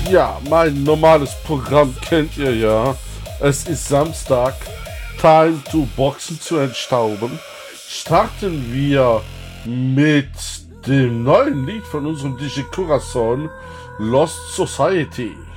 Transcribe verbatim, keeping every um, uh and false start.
Ja, mein normales Programm kennt ihr ja. Es ist Samstag. Time to Boxen zu entstauben. Starten wir mit dem neuen Lied von unserem D J Corazon, Lost Society.